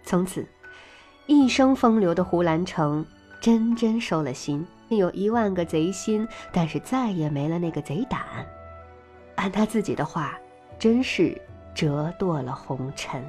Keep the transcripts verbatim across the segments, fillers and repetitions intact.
从此，一生风流的胡兰成真真收了心，有一万个贼心，但是再也没了那个贼胆。按他自己的话，真是折堕了红尘。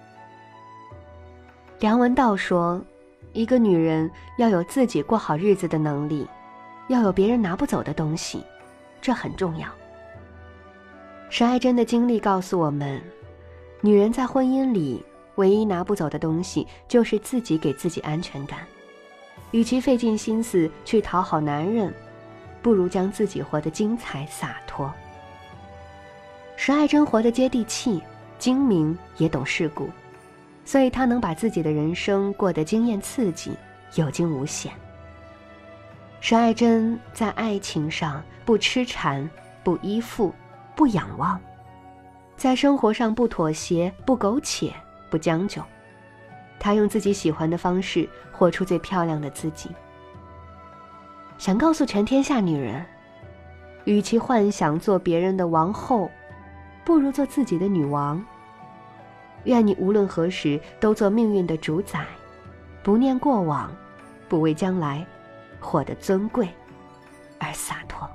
梁文道说，一个女人要有自己过好日子的能力，要有别人拿不走的东西，这很重要。沈爱珍的经历告诉我们，女人在婚姻里唯一拿不走的东西就是自己给自己安全感。与其费尽心思去讨好男人，不如将自己活得精彩洒脱。沈爱珍活得接地气，精明也懂世故，所以她能把自己的人生过得惊艳刺激，有惊无险。沈爱珍在爱情上不痴缠，不依附，不仰望，在生活上不妥协，不苟且，不将就。她用自己喜欢的方式活出最漂亮的自己。想告诉全天下女人，与其幻想做别人的王后，不如做自己的女王。愿你无论何时都做命运的主宰，不念过往，不畏将来，活得尊贵而洒脱。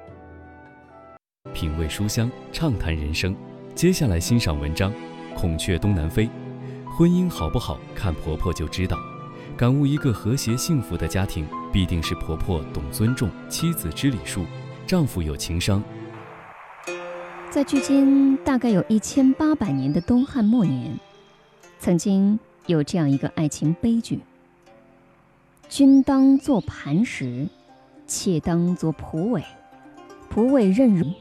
品味书香，畅谈人生。接下来欣赏文章《孔雀东南飞》。婚姻好不好，看婆婆就知道。感悟一个和谐幸福的家庭，必定是婆婆懂尊重，妻子知礼数，丈夫有情商。 在距今大概有一千八百年的东汉末年，曾经有这样一个爱情悲剧：君当作磐石，妾当作蒲苇，蒲苇任如。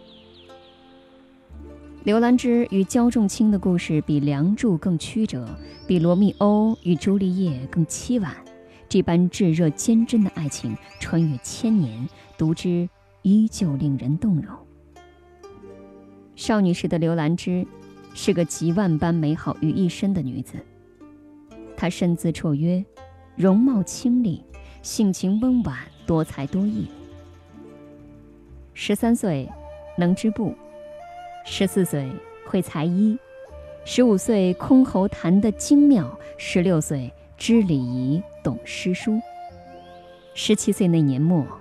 刘兰芝与焦仲卿的故事比《梁祝》更曲折，比罗密欧与朱丽叶更凄婉。这般炙热坚贞的爱情，穿越千年，读之依旧令人动容。少女时的刘兰芝是个集万般美好于一身的女子，她身姿绰约，容貌清丽，性情温婉，多才多艺。十三岁能织布，十四岁会裁衣，十五岁箜篌弹得精妙，十六岁知礼仪，懂诗书。十七岁那年末，